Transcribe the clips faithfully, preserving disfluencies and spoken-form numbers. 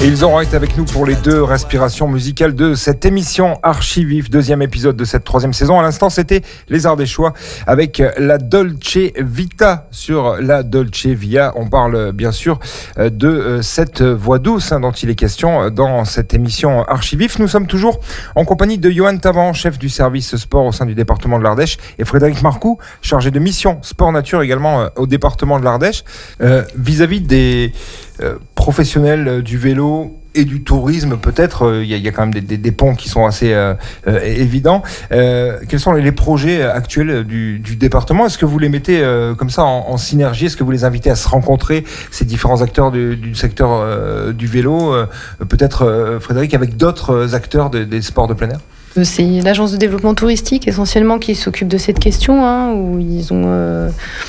Et ils auront été avec nous pour les deux respirations musicales de cette émission Archivif, deuxième épisode de cette troisième saison. À l'instant, c'était les Ardéchois avec la Dolce Vita sur la Dolce Via. On parle bien sûr de cette voix douce hein, dont il est question dans cette émission Archivif. Nous sommes toujours en compagnie de Johan Tavant, chef du service sport au sein du département de l'Ardèche, et Frédéric Marcoux, chargé de mission sport nature également au département de l'Ardèche. Euh, vis-à-vis des euh, professionnels du vélo et du tourisme, peut-être, il euh, y, y a quand même des, des, des ponts qui sont assez euh, euh, évidents. Euh, quels sont les projets actuels du, du département ? Est-ce que vous les mettez euh, comme ça en, en synergie ? Est-ce que vous les invitez à se rencontrer, ces différents acteurs du, du secteur euh, du vélo, euh, peut-être euh, Frédéric, avec d'autres acteurs de, des sports de plein air ? C'est l'agence de développement touristique essentiellement qui s'occupe de cette question, hein, où ils ont euh,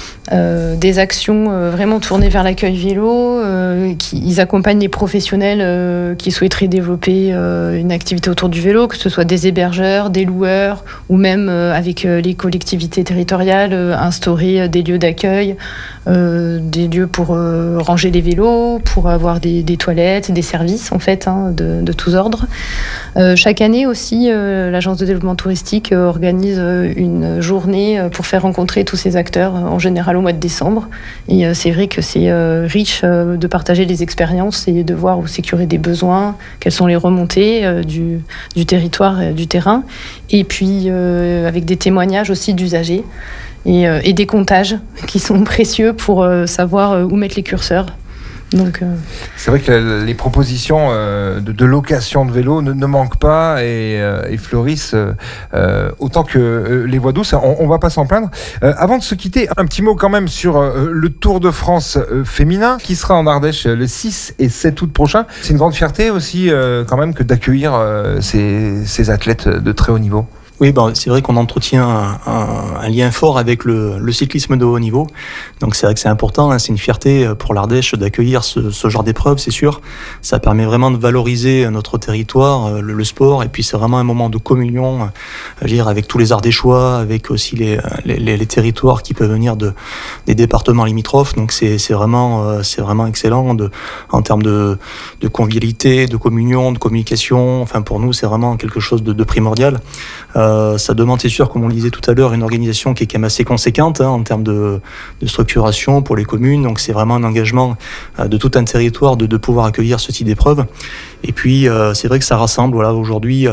euh, des actions euh, vraiment tournées vers l'accueil vélo. Euh, qui, ils accompagnent les professionnels euh, qui souhaiteraient développer euh, une activité autour du vélo, que ce soit des hébergeurs, des loueurs, ou même euh, avec euh, les collectivités territoriales, euh, instaurer euh, des lieux d'accueil. Euh, des lieux pour euh, ranger les vélos, pour avoir des, des toilettes, des services en fait hein, de, de tous ordres. Euh, chaque année aussi, euh, l'agence de développement touristique euh, organise euh, une journée euh, pour faire rencontrer tous ces acteurs, euh, en général au mois de décembre. Et euh, c'est vrai que c'est euh, riche euh, de partager les expériences et de voir où c'est qu'il y aurait des besoins, quelles sont les remontées euh, du, du territoire et du terrain. Et puis euh, avec des témoignages aussi d'usagers. Et, euh, et des comptages qui sont précieux pour euh, savoir euh, où mettre les curseurs. Donc, euh... c'est vrai que les propositions euh, de, de location de vélo ne, ne manquent pas et, euh, et fleurissent euh, autant que euh, les voies douces. On, on va pas s'en plaindre. Euh, avant de se quitter, un petit mot quand même sur euh, le Tour de France euh, féminin qui sera en Ardèche le six et sept août prochain. C'est une grande fierté aussi euh, quand même que d'accueillir euh, ces, ces athlètes de très haut niveau. Oui, ben, c'est vrai qu'on entretient un, un, un lien fort avec le, le cyclisme de haut niveau. Donc c'est vrai que c'est important, hein, c'est une fierté pour l'Ardèche d'accueillir ce, ce genre d'épreuve, c'est sûr. Ça permet vraiment de valoriser notre territoire, le, le sport, et puis c'est vraiment un moment de communion, je veux dire, avec tous les Ardéchois, avec aussi les, les, les territoires qui peuvent venir de, des départements limitrophes. Donc c'est, c'est, vraiment, c'est vraiment excellent de, en termes de, de convivialité, de communion, de communication. Enfin pour nous, c'est vraiment quelque chose de, de primordial. Euh, ça demande, c'est sûr, comme on le disait tout à l'heure, une organisation qui est quand même assez conséquente hein, en termes de, de structuration pour les communes. Donc c'est vraiment un engagement euh, de tout un territoire de, de pouvoir accueillir ce type d'épreuve. Et puis euh, c'est vrai que ça rassemble. Voilà, aujourd'hui,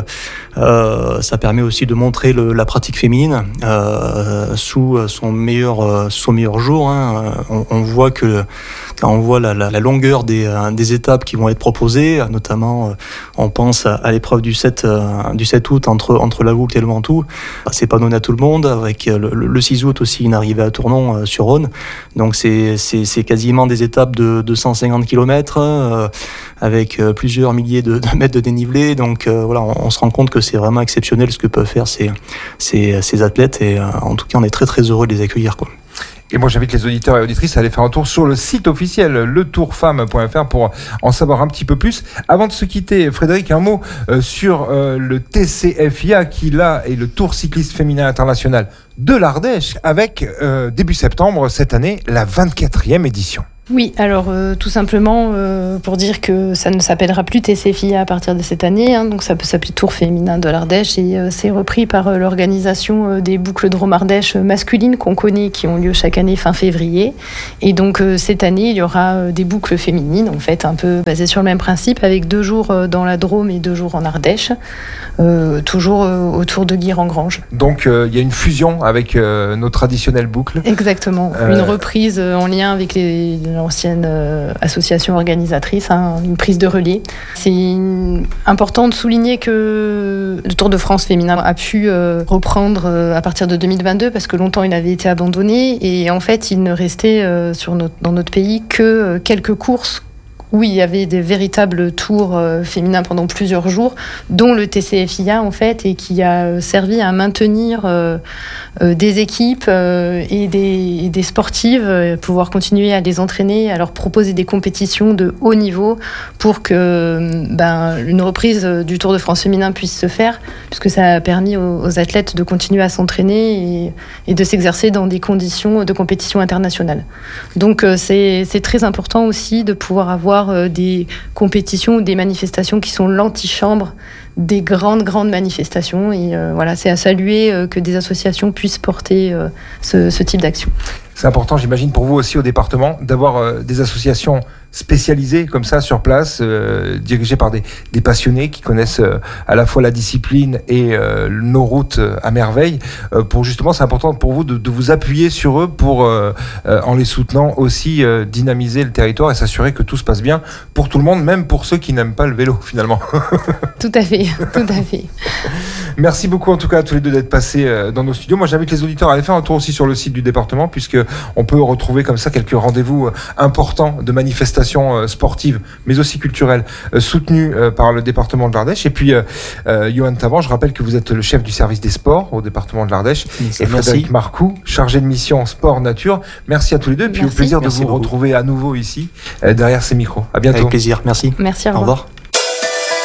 euh, ça permet aussi de montrer le, la pratique féminine euh, sous son meilleur, euh, son meilleur jour. Hein. On, on voit que quand on voit la, la, la longueur des, euh, des étapes qui vont être proposées, notamment euh, on pense à, à l'épreuve du sept, euh, du sept août entre, entre la Voulte et le Ventoux. C'est pas donné à tout le monde, avec le, le six août aussi une arrivée à Tournon euh, sur Rhône. Donc c'est, c'est, c'est quasiment des étapes de, de cent cinquante kilomètres euh, avec euh, plusieurs milliers de, de mètres de dénivelé. Donc euh, voilà, on, on se rend compte que c'est vraiment exceptionnel ce que peuvent faire ces, ces, ces athlètes et euh, en tout cas on est très très heureux de les accueillir, quoi. Et moi, j'invite les auditeurs et auditrices à aller faire un tour sur le site officiel le tour femme point f r pour en savoir un petit peu plus. Avant de se quitter, Frédéric, un mot euh, sur euh, le T C F I A qui, là, est le Tour cycliste féminin international de l'Ardèche avec, euh, début septembre, cette année, la vingt-quatrième édition. Oui, alors euh, tout simplement euh, pour dire que ça ne s'appellera plus T C F I A à partir de cette année, hein, donc ça peut s'appeler Tour féminin de l'Ardèche et euh, c'est repris par euh, l'organisation euh, des boucles de Drôme Ardèche masculines qu'on connaît, qui ont lieu chaque année fin février. Et donc euh, cette année, il y aura euh, des boucles féminines, en fait, un peu basées sur le même principe, avec deux jours euh, dans la Drôme et deux jours en Ardèche. Euh, toujours euh, autour de Guy-Rengrange. Donc il euh, y a une fusion avec euh, nos traditionnelles boucles. Exactement, euh... une reprise euh, en lien avec les, l'ancienne euh, association organisatrice, hein, une prise de relais. C'est une... important de souligner que le Tour de France féminin a pu euh, reprendre euh, à partir de deux mille vingt-deux parce que longtemps il avait été abandonné et en fait il ne restait euh, sur notre, dans notre pays que euh, quelques courses où il y avait des véritables tours euh, féminins pendant plusieurs jours, dont le T C F I A en fait, et qui a servi à maintenir euh, euh, des équipes euh, et, des, et des sportives, euh, pouvoir continuer à les entraîner, à leur proposer des compétitions de haut niveau pour que ben, une reprise du Tour de France féminin puisse se faire, puisque ça a permis aux, aux athlètes de continuer à s'entraîner et, et de s'exercer dans des conditions de compétition internationale. Donc euh, c'est, c'est très important aussi de pouvoir avoir avoir euh, des compétitions ou des manifestations qui sont l'antichambre des grandes, grandes manifestations. Et euh, voilà, c'est à saluer euh, que des associations puissent porter euh, ce, ce type d'action. C'est important, j'imagine, pour vous aussi au département, d'avoir euh, des associations spécialisées comme ça sur place, euh, dirigées par des, des passionnés qui connaissent euh, à la fois la discipline et euh, nos routes euh, à merveille. Euh, pour justement, c'est important pour vous de, de vous appuyer sur eux pour, euh, euh, en les soutenant aussi, euh, dynamiser le territoire et s'assurer que tout se passe bien pour tout le monde, même pour ceux qui n'aiment pas le vélo finalement. Tout à fait, tout à fait. Merci beaucoup en tout cas à tous les deux d'être passés euh, dans nos studios. Moi j'invite les auditeurs à aller faire un tour aussi sur le site du département, puisque on peut retrouver comme ça quelques rendez-vous euh, importants de manifestations euh, sportives mais aussi culturelles euh, soutenues euh, par le département de l'Ardèche. Et puis euh, euh, Johan Taban, je rappelle que vous êtes le chef du service des sports au département de l'Ardèche, et Frédéric Marcoux, chargé de mission sport nature. Merci à tous les deux, et puis Merci. au plaisir de Merci vous beaucoup. retrouver à nouveau ici euh, derrière ces micros. À bientôt. Avec plaisir, merci. Merci, au revoir. Au revoir.